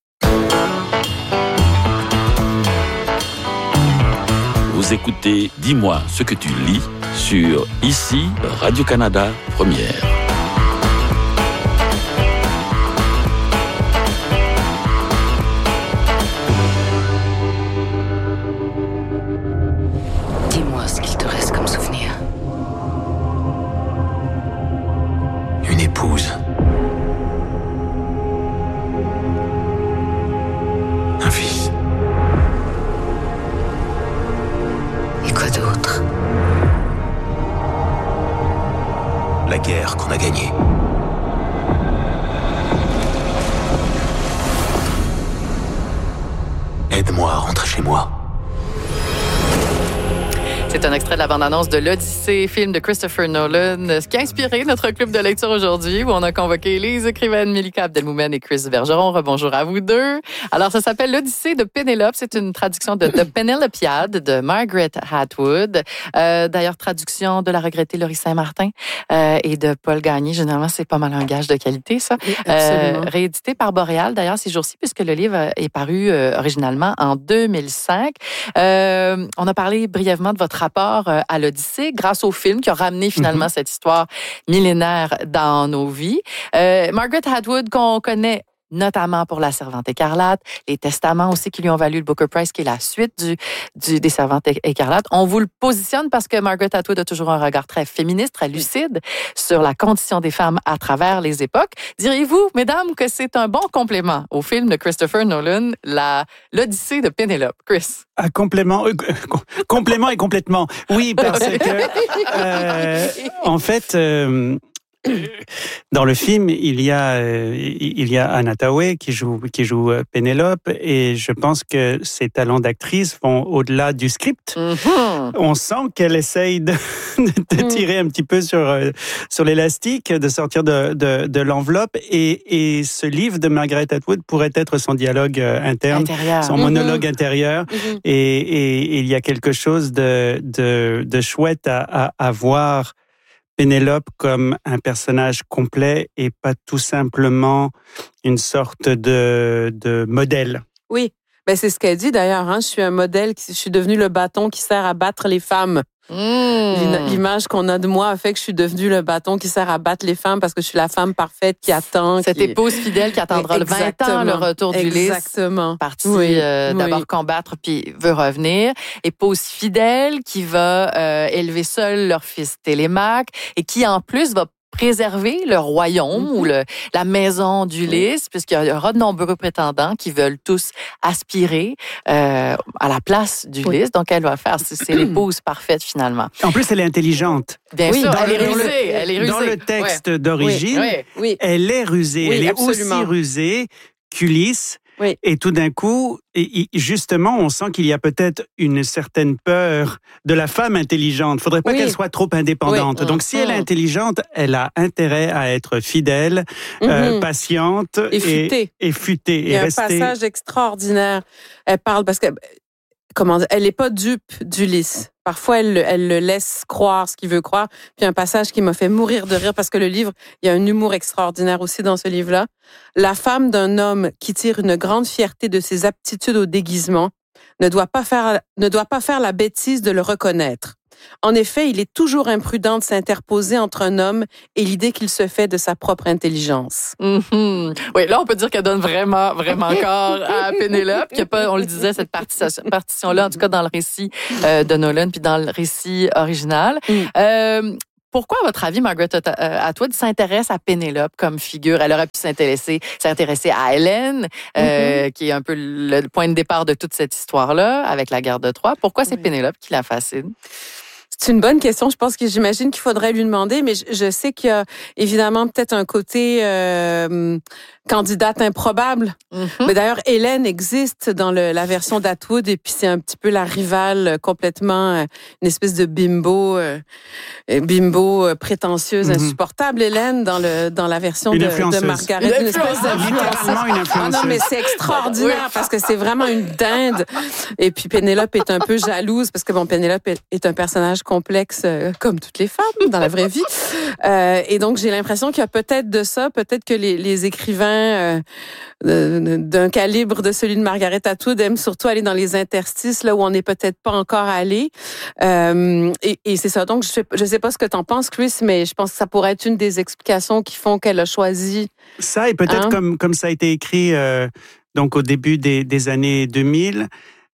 Vous écoutez Dis-moi ce que tu lis sur ici Radio-Canada Première. Dis-moi ce qu'il te reste comme souvenir. Une épouse. Un fils. Et quoi d'autre? La guerre qu'on a gagnée. Aide-moi à rentrer chez moi. C'est un extrait de la bande-annonce de l'Odyssée, film de Christopher Nolan, ce qui a inspiré notre club de lecture aujourd'hui, où on a convoqué les écrivaines Mélika Abdelmoumen et Chris Bergeron. Rebonjour à vous deux. Alors, ça s'appelle l'Odyssée de Pénélope. C'est une traduction de The Penelopiad de Margaret Atwood. Euh, d'ailleurs, traduction de la regrettée Laurie Saint-Martin euh, et de Paul Gagné. Généralement, c'est pas mal un gage de qualité, ça. Oui, absolument. Euh, réédité par Boréal, d'ailleurs, ces jours-ci, puisque le livre est paru euh, originalement en deux mille cinq. Euh, on a parlé brièvement de votre rapport à l'Odyssée grâce au film qui a ramené finalement mm-hmm. cette histoire millénaire dans nos vies. Euh, Margaret Atwood, qu'on connaît notamment pour La Servante écarlate, les Testaments aussi qui lui ont valu le Booker Prize, qui est la suite du, du des Servantes écarlates. On vous le positionne parce que Margaret Atwood a toujours un regard très féministe, très lucide sur la condition des femmes à travers les époques. Diriez-vous, mesdames, que c'est un bon complément au film de Christopher Nolan, la, l'Odyssée de Pénélope? Chris? Un complément, euh, complément et complètement. Oui, parce que, euh, en fait, euh, dans le film, il y a euh, il y a Anna Thaoué qui joue qui joue Pénélope et je pense que ses talents d'actrice vont au-delà du script. Mm-hmm. On sent qu'elle essaye de, de tirer un petit peu sur euh, sur l'élastique, de sortir de de, de l'enveloppe et et ce livre de Margaret Atwood pourrait être son dialogue interne, intérieur. son monologue mm-hmm. intérieur mm-hmm. Et, et, et il y a quelque chose de de de chouette à à, à voir Pénélope comme un personnage complet et pas tout simplement une sorte de, de modèle. Oui, ben c'est ce qu'elle dit d'ailleurs. Hein. Je suis un modèle, je suis devenu le bâton qui sert à battre les femmes. Mmh. L'image qu'on a de moi a fait que je suis devenue le bâton qui sert à battre les femmes parce que je suis la femme parfaite qui attend. Cette qui... épouse fidèle qui attendra Exactement. le vingt ans, le retour d'Ulysse. Exactement. Partie oui. euh, d'abord oui. combattre puis veut revenir. Épouse fidèle qui va euh, élever seule leur fils Télémaque et qui en plus va préserver le royaume mm-hmm. ou le, la maison d'Ulysse, mm-hmm. puisqu'il y aura de nombreux prétendants qui veulent tous aspirer euh, à la place d'Ulysse. Oui. Donc, elle va faire, c'est, c'est l'épouse parfaite, finalement. En plus, elle est intelligente. Bien oui, sûr, dans elle, le, est rusée, le, elle est rusée. Dans le texte ouais. d'origine, oui, oui, oui. elle est rusée. Oui, elle est absolument. aussi rusée qu'Ulysse. Oui. Et tout d'un coup, justement, on sent qu'il y a peut-être une certaine peur de la femme intelligente. Il ne faudrait pas oui. qu'elle soit trop indépendante. Oui. Donc, si elle est intelligente, elle a intérêt à être fidèle, mm-hmm. euh, patiente et futée. Et, et futée. Il y a et un rester... passage extraordinaire. Elle parle parce que comment dire, elle est pas dupe d'Ulysse. Parfois, elle, elle le laisse croire ce qu'il veut croire. Puis un passage qui m'a fait mourir de rire parce que le livre, il y a un humour extraordinaire aussi dans ce livre-là. La femme d'un homme qui tire une grande fierté de ses aptitudes au déguisement ne doit pas faire, ne doit pas faire la bêtise de le reconnaître. En effet, il est toujours imprudent de s'interposer entre un homme et l'idée qu'il se fait de sa propre intelligence. Mm-hmm. Oui, là, on peut dire qu'elle donne vraiment, vraiment corps à Pénélope, qu'il n'y a pas, on le disait, cette partition-là, en tout cas dans le récit euh, de Nolan, puis dans le récit original. Mm. Euh, Pourquoi, à votre avis, Margaret Atwood s'intéresse à Pénélope comme figure? Elle aurait pu s'intéresser, s'intéresser à Hélène, euh, mm-hmm. qui est un peu le point de départ de toute cette histoire-là, avec la guerre de Troie. Pourquoi c'est oui. Pénélope qui la fascine? C'est une bonne question. Je pense que j'imagine qu'il faudrait lui demander, mais je, je sais qu'il y a évidemment peut-être un côté euh, candidate improbable. Mm-hmm. Mais d'ailleurs, Hélène existe dans le, la version d'Atwood et puis c'est un petit peu la rivale complètement, euh, une espèce de bimbo, euh, bimbo euh, prétentieuse, mm-hmm. insupportable. Hélène dans le dans la version de, de Margaret, une, une espèce de littéralement une influenceuse. Ah non, mais c'est extraordinaire oui. parce que c'est vraiment une dinde. Et puis Pénélope est un peu jalouse parce que bon, Pénélope est, est un personnage complexe euh, comme toutes les femmes dans la vraie vie. Euh, et donc, j'ai l'impression qu'il y a peut-être de ça, peut-être que les, les écrivains euh, d'un calibre de celui de Margaret Atwood aiment surtout aller dans les interstices, là où on n'est peut-être pas encore allé. Euh, et, et c'est ça. Donc, je sais, je sais pas ce que t'en penses, Chris, mais je pense que ça pourrait être une des explications qui font qu'elle a choisi. Ça, et peut-être hein? comme, comme ça a été écrit euh, donc au début des, des années deux mille,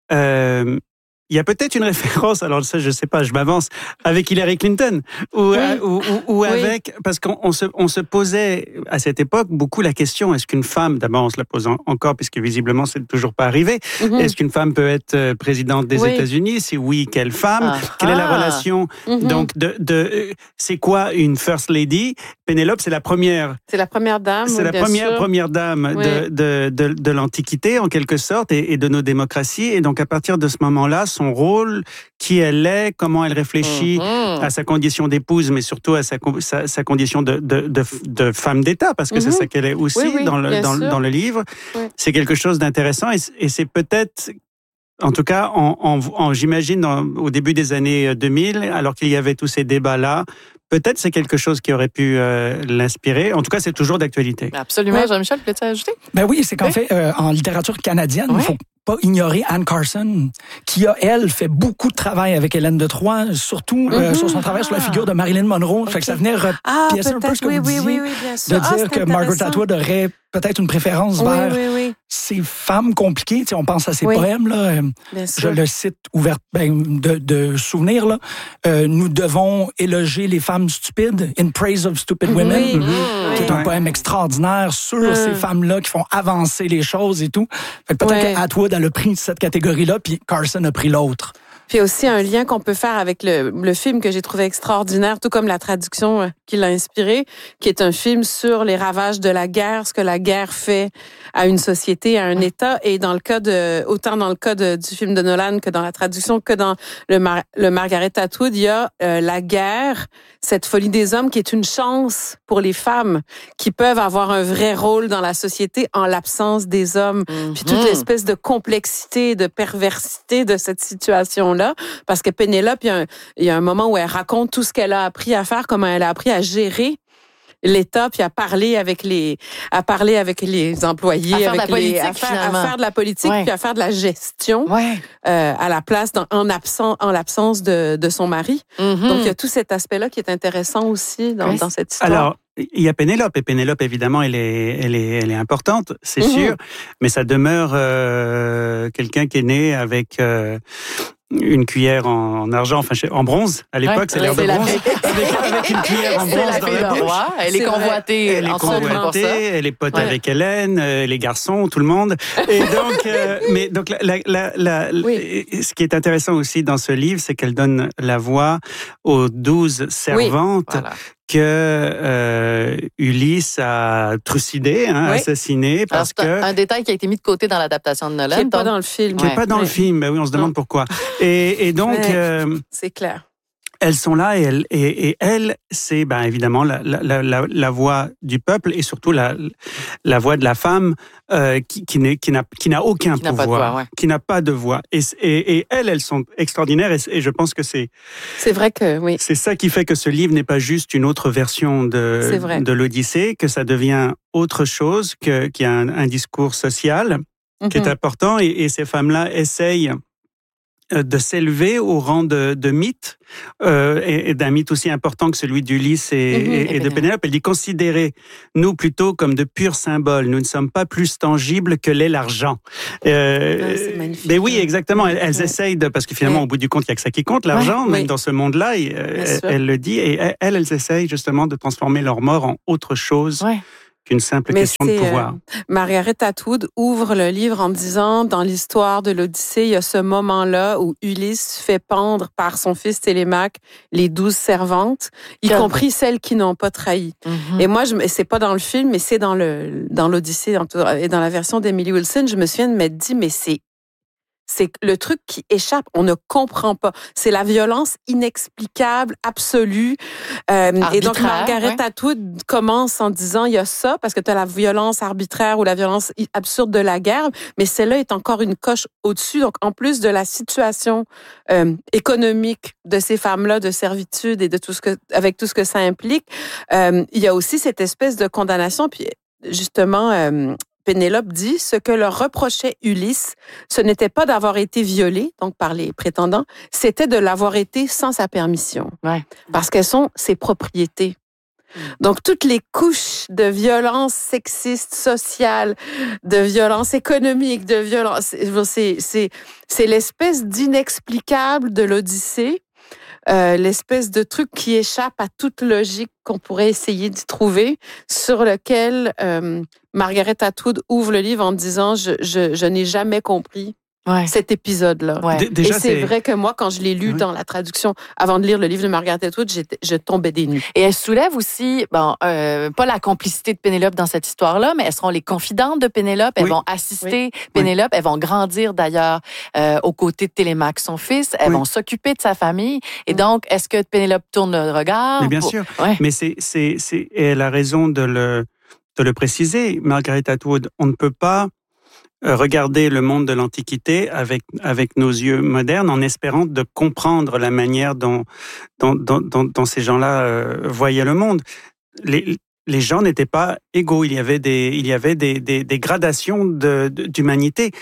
euh, il y a peut-être une référence, alors ça je sais pas, je m'avance, avec Hillary Clinton ou, oui. euh, ou, ou, ou avec, oui. parce qu'on on se, on se posait à cette époque beaucoup la question, est-ce qu'une femme, d'abord on se la pose encore puisque visiblement c'est toujours pas arrivé, mm-hmm. est-ce qu'une femme peut être présidente des oui. États-Unis? Si oui, quelle femme? Ah. Quelle est la relation? Mm-hmm. Donc de, de, c'est quoi une first lady? Pénélope, c'est la première. C'est la première dame. C'est la première sûr. première dame oui. de, de, de, de l'Antiquité en quelque sorte et, et de nos démocraties. Et donc à partir de ce moment-là, son rôle, qui elle est, comment elle réfléchit mm-hmm. à sa condition d'épouse, mais surtout à sa, sa, sa condition de, de, de, de femme d'État, parce que mm-hmm. c'est ça qu'elle est aussi oui, oui, dans, le, dans, dans le livre. Oui. C'est quelque chose d'intéressant et, et c'est peut-être, en tout cas, en, en, en, j'imagine en, au début des années deux mille, alors qu'il y avait tous ces débats-là, peut-être c'est quelque chose qui aurait pu euh, l'inspirer. En tout cas, c'est toujours d'actualité. Absolument. Ouais. Jean-Michel, peux-tu ajouter? Ben oui, c'est qu'en oui. fait, euh, en littérature canadienne, il ouais. faut pas ignorer Anne Carson, qui a, elle, fait beaucoup de travail avec Hélène de Troie, surtout mm-hmm. euh, sur son travail ah. sur la figure de Marilyn Monroe. Okay. Fait que ça venait repiécer ah, un peu ce que oui, vous oui, disiez, oui, oui, bien sûr. de dire ah, que Margaret Atwood aurait peut-être une préférence oui, vers oui, oui. ces femmes compliquées. Tu sais, on pense à ces oui. poèmes, là. Je le cite ouvert, ben, de, de souvenir, là. Euh, nous devons éloger les femmes stupides, In Praise of Stupid mm-hmm. Women, oui. mm-hmm. qui est un ouais. poème extraordinaire sur mm. ces femmes-là qui font avancer les choses et tout. Fait que peut-être ouais. qu'Atwood, elle a pris cette catégorie-là, puis Carson a pris l'autre. Puis aussi un lien qu'on peut faire avec le, le film que j'ai trouvé extraordinaire, tout comme la traduction qui l'a inspiré, qui est un film sur les ravages de la guerre, ce que la guerre fait à une société, à un État. Et dans le cas de, autant dans le cas de, du film de Nolan que dans la traduction, que dans le, Mar, le Margaret Atwood, il y a euh, la guerre, cette folie des hommes qui est une chance pour les femmes qui peuvent avoir un vrai rôle dans la société en l'absence des hommes. Mm-hmm. Puis toute l'espèce de complexité, de perversité de cette situation-là. Parce que Pénélope, il y, a un, il y a un moment où elle raconte tout ce qu'elle a appris à faire, comment elle a appris à gérer l'État, puis à parler avec les, à parler avec les employés, à avec faire de la les, politique, à, faire, à faire de la politique, ouais. puis à faire de la gestion, ouais. euh, à la place, dans, en absence, en l'absence de, de son mari. Mm-hmm. Donc il y a tout cet aspect-là qui est intéressant aussi dans, oui. dans cette histoire. Alors, il y a Pénélope, et Pénélope, évidemment, elle est, elle est, elle est importante, c'est mm-hmm. sûr, mais ça demeure euh, quelqu'un qui est né avec euh, une cuillère en, en argent, enfin en bronze. À l'époque, ouais, c'est l'ère de bronze. Avec, avec une cuillère en bronze dans la bouche. Elle est convoitée. Elle est convoitée. Elle est pote ouais. avec Hélène, euh, les garçons, tout le monde. Et donc, euh, mais donc, la, la, la, oui. ce qui est intéressant aussi dans ce livre, c'est qu'elle donne la voix aux douze servantes. Oui, voilà. que euh, Ulysse a trucidé, hein, oui. assassiné, parce Alors, que... Un détail qui a été mis de côté dans l'adaptation de Nolan. Qui n'est pas dans le film. Qui n'est ouais. pas dans oui. le film, ben oui, on se demande pourquoi. Et, et donc... Ouais, euh, c'est clair. elles sont là et elle, et, et elle, c'est ben évidemment la, la, la, la voix du peuple et surtout la, la voix de la femme euh, qui, qui, n'est, qui, n'a, qui n'a aucun qui n'a pouvoir, pas de voix, ouais. qui n'a pas de voix. Et, et, et elles, elles sont extraordinaires et, et je pense que c'est... C'est vrai que, oui. C'est ça qui fait que ce livre n'est pas juste une autre version de, de l'Odyssée, que ça devient autre chose, que, qu'il y a un, un discours social mm-hmm. qui est important et, et ces femmes-là essayent de s'élever au rang de, de mythe, euh, et, et d'un mythe aussi important que celui d'Ulysse et, mmh, et, et de Pénélope. Elle dit, considérez-nous plutôt comme de purs symboles. Nous ne sommes pas plus tangibles que l'est l'argent. Euh, ah, c'est magnifique. Mais oui, exactement. Elles, elles ouais. essayent de... Parce que finalement, ouais. au bout du compte, il n'y a que ça qui compte, l'argent. Ouais, même oui. dans ce monde-là, et, euh, elle le dit. Et elles, elles essayent justement de transformer leur mort en autre chose. Ouais. Qu'une simple Mais question de pouvoir. Euh, Margaret Atwood ouvre le livre en disant, dans l'histoire de l'Odyssée, il y a ce moment-là où Ulysse fait pendre par son fils Télémaque les douze servantes, y Comme... compris celles qui n'ont pas trahi. Mm-hmm. Et moi, je, c'est pas dans le film, mais c'est dans le dans l'Odyssée et dans la version d'Emily Wilson, je me souviens de m'être dit, mais c'est c'est le truc qui échappe, on ne comprend pas. C'est la violence inexplicable, absolue. Euh, et donc, Margaret ouais. Atwood commence en disant, il y a ça, parce que tu as la violence arbitraire ou la violence absurde de la guerre, mais celle-là est encore une coche au-dessus. Donc, en plus de la situation euh, économique de ces femmes-là, de servitude et de tout ce que, avec tout ce que ça implique, euh, il y a aussi cette espèce de condamnation. Puis, justement... Euh, Pénélope dit, ce que leur reprochait Ulysse, ce n'était pas d'avoir été violée, donc par les prétendants, c'était de l'avoir été sans sa permission. Ouais. Parce qu'elles sont ses propriétés. Donc, toutes les couches de violence sexiste, sociale, de violence économique, de violence, c'est, c'est, c'est l'espèce d'inexplicable de l'Odyssée. Euh, l'espèce de truc qui échappe à toute logique qu'on pourrait essayer d'y trouver, sur lequel euh, Margaret Atwood ouvre le livre en disant je, je, je n'ai jamais compris ouais. cet épisode-là. Ouais. D- déjà, Et c'est, c'est vrai que moi, quand je l'ai lu oui. dans la traduction, avant de lire le livre de Margaret Atwood, je tombais des nues. Et elle soulève aussi, bon, euh, pas la complicité de Pénélope dans cette histoire-là, mais elles seront les confidentes de Pénélope. Elles oui. vont assister oui. Pénélope. Oui. Elles vont grandir d'ailleurs euh, aux côtés de Télémaque, son fils. Elles oui. vont s'occuper de sa famille. Et donc, est-ce que Pénélope tourne le regard? Mais bien pour... sûr. Ouais. Mais c'est, c'est, c'est, et elle a raison de le, de le préciser, Margaret Atwood. On ne peut pas regarder le monde de l'Antiquité avec avec nos yeux modernes en espérant de comprendre la manière dont dont dont, dont ces gens-là euh, voyaient le monde. Les les gens n'étaient pas égaux. Il y avait des il y avait des des, des gradations de, de, d'humanité.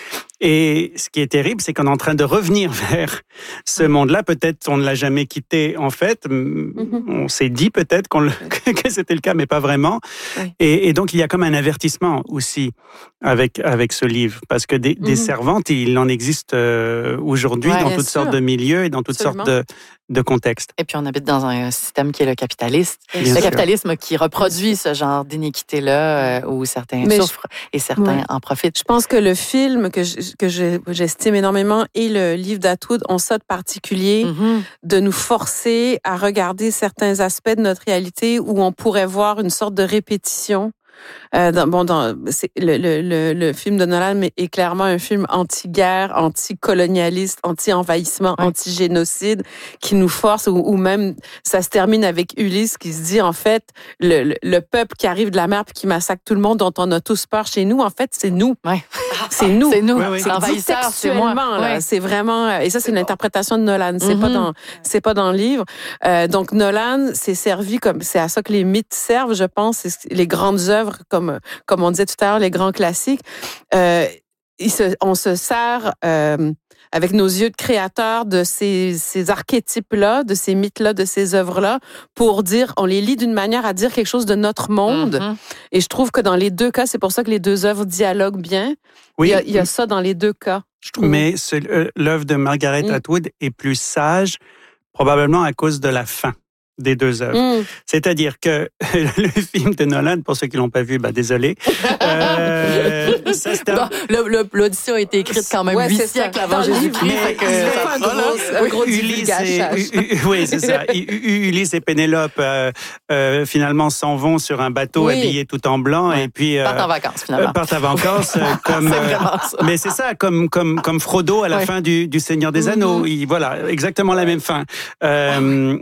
Et ce qui est terrible, c'est qu'on est en train de revenir vers ce monde-là. Peut-être on ne l'a jamais quitté, en fait. Mm-hmm. On s'est dit peut-être qu'on le, que c'était le cas, mais pas vraiment. Oui. Et, et donc, il y a comme un avertissement aussi avec, avec ce livre. Parce que des, mm-hmm. des servantes, il en existe euh, aujourd'hui ouais, dans toutes sûr. sortes de milieux et dans toutes Absolument. sortes de, de contextes. Et puis, on habite dans un système qui est le capitaliste. Bien le sûr. capitalisme qui reproduit ce genre d'iniquité-là euh, où certains mais souffrent je... et certains ouais. en profitent. Je pense que le film que je que je, j'estime énormément, et le livre d'Atwood ont ça de particulier, mm-hmm. de nous forcer à regarder certains aspects de notre réalité où on pourrait voir une sorte de répétition. Euh, dans, bon, dans, c'est, le, le, le, le film de Nolan est clairement un film anti-guerre, anti-colonialiste, anti-envahissement, ouais. anti-génocide, qui nous force, ou, ou même ça se termine avec Ulysse qui se dit, en fait, le, le, le peuple qui arrive de la mer puis qui massacre tout le monde, dont on a tous peur chez nous, en fait, c'est nous. Ouais. C'est nous. C'est nous. Oui, oui. C'est l'envahisseur, c'est moi. Là, ouais. C'est vraiment, et ça, c'est, c'est l'interprétation de Nolan. C'est mm-hmm. pas dans, c'est pas dans le livre. Euh, donc, Nolan, c'est servi comme, c'est à ça que les mythes servent, je pense, c'est les grandes œuvres comme, comme on disait tout à l'heure, les grands classiques. Euh, il se, on se sert, euh, avec nos yeux de créateurs, de ces, ces archétypes-là, de ces mythes-là, de ces œuvres-là, pour dire, on les lit d'une manière à dire quelque chose de notre monde. Mm-hmm. Et je trouve que dans les deux cas, c'est pour ça que les deux œuvres dialoguent bien. Oui. Il y a, il y a ça dans les deux cas, je trouve. Mais ce, euh, l'œuvre de Margaret mm. Atwood est plus sage, probablement à cause de la fin. des deux œuvres. Mm. C'est-à-dire que le film de Nolan, pour ceux qui l'ont pas vu, bah désolé. Euh, ça, c'est un... bon, le, le, L'Odyssée a été écrite quand même huit siècles avant Jésus-Christ. Fait que ça un gros, un gros divulgachage. Oui, c'est ça. Ulysse et Pénélope euh, euh, finalement s'en vont sur un bateau oui. habillé tout en blanc ouais. et puis euh, partent en vacances finalement. Euh, partent en vacances euh, comme. c'est euh, ça. Mais c'est ça, comme comme comme Frodo à la oui. fin du, du Seigneur des Anneaux. Mm-hmm. Il, voilà, exactement la même fin. Euh,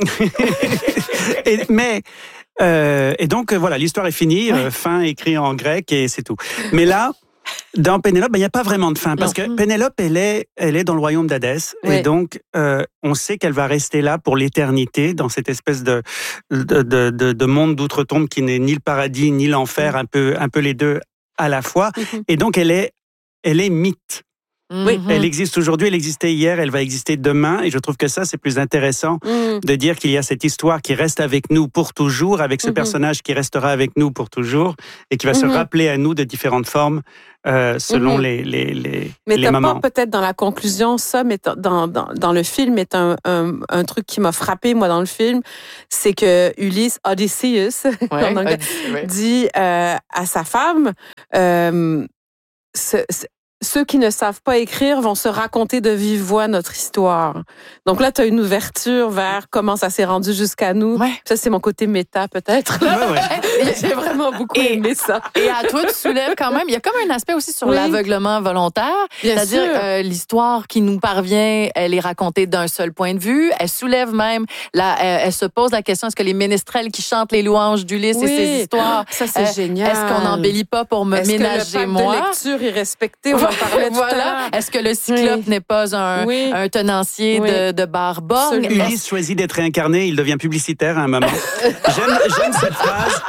et, mais euh, et donc voilà, l'histoire est finie, ouais. euh, fin écrit en grec et c'est tout. Mais là, dans Pénélope, il ben, n'y a pas vraiment de fin parce non. que Pénélope, elle est, elle est dans le royaume d'Hadès oui. et donc euh, on sait qu'elle va rester là pour l'éternité dans cette espèce de de, de, de, de monde d'outre-tombe qui n'est ni le paradis ni l'enfer, un peu un peu les deux à la fois. Mm-hmm. Et donc elle est elle est mythe. Oui, elle existe aujourd'hui, elle existait hier, elle va exister demain, et je trouve que ça, c'est plus intéressant mmh. de dire qu'il y a cette histoire qui reste avec nous pour toujours, avec ce mmh. personnage qui restera avec nous pour toujours, et qui va mmh. se rappeler à nous de différentes formes euh, selon mmh. les, les, les, mais les moments. Mais pas peut-être dans la conclusion, ça, mais dans, dans, dans le film, est un, un, un truc qui m'a frappé, moi, dans le film, c'est que Ulysse, Odysseus, ouais, en anglais, Odyssey, ouais. dit euh, à sa femme... Euh, ce, ce, Ceux qui ne savent pas écrire vont se raconter de vive voix notre histoire. Donc là, tu as une ouverture vers comment ça s'est rendu jusqu'à nous. Ouais. Ça, c'est mon côté méta, peut-être. Ouais, ouais. J'ai vraiment beaucoup et, aimé ça. Et à toi, tu soulèves quand même, il y a comme un aspect aussi sur oui. l'aveuglement volontaire. Bien C'est-à-dire euh, l'histoire qui nous parvient, elle est racontée d'un seul point de vue. Elle soulève même, la, elle, elle se pose la question, est-ce que les ménestrels qui chantent les louanges d'Ulysse oui. et ses histoires, ça, c'est euh, génial. Est-ce qu'on n'embellit pas pour me est-ce ménager, que le moi? Est-ce que de lecture est respecté? Voilà. Est-ce que le cyclope oui. n'est pas un, oui. un tenancier oui. de, de Barborne? Ulysse choisit d'être réincarné, il devient publicitaire à un moment. j'aime, j'aime cette phrase.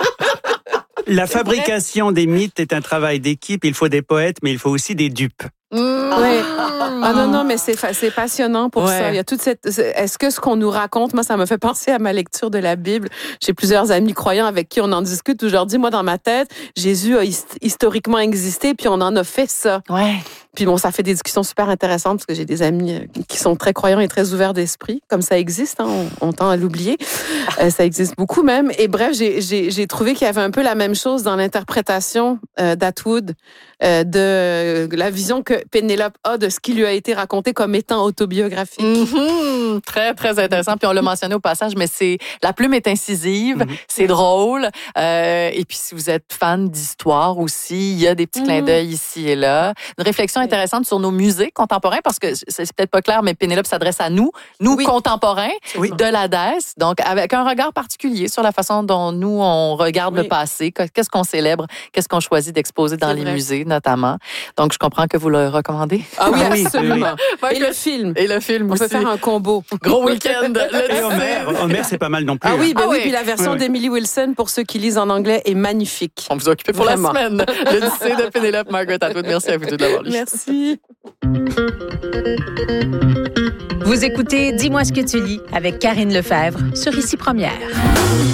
La fabrication des mythes est un travail d'équipe. Il faut des poètes, mais il faut aussi des dupes. Mmh. Oui. Ah non, non, mais c'est, c'est passionnant pour ouais. ça. Il y a toute cette. Est-ce que ce qu'on nous raconte, moi, ça me fait penser à ma lecture de la Bible. J'ai plusieurs amis croyants avec qui on en discute. Où je leur dis, moi, dans ma tête, Jésus a historiquement existé, puis on en a fait ça. Ouais. Puis bon, ça fait des discussions super intéressantes parce que j'ai des amis qui sont très croyants et très ouverts d'esprit, comme ça existe, hein, on, on tend à l'oublier. Euh, ça existe beaucoup même. Et bref, j'ai, j'ai, j'ai trouvé qu'il y avait un peu la même chose dans l'interprétation euh, d'Atwood euh, de la vision que Pénélope a de ce qui lui a été raconté comme étant autobiographique. Mm-hmm. Très, très intéressant. Puis on l'a mentionné au passage, mais c'est la plume est incisive, mm-hmm. c'est drôle. Euh, et puis si vous êtes fan d'histoire aussi, il y a des petits mm-hmm. clins d'œil ici et là. Une réflexion intéressante sur nos musées contemporains, parce que c'est peut-être pas clair, mais Pénélope s'adresse à nous, nous oui. contemporains oui. de l'Hadès, donc avec un regard particulier sur la façon dont nous, on regarde oui. le passé, qu'est-ce qu'on célèbre, qu'est-ce qu'on choisit d'exposer dans c'est les vrai. musées, notamment. Donc, je comprends que vous le recommandez. Ah oui, absolument. Oui. Et le film. Et le film on aussi. On peut faire un combo. Gros week-end. Et Homer, Homer, c'est pas mal non plus. Ah oui, ben ah oui, oui. Puis la version oui, oui. d'Emily Wilson, pour ceux qui lisent en anglais, est magnifique. On vous a occupé pour Vraiment. la semaine. L'Odyssée de Pénélope, Margaret Atwood. Merci à vous deux de l'avoir lu. Merci. Vous écoutez Dis-moi ce que tu lis avec Karine Lefebvre sur Ici Première.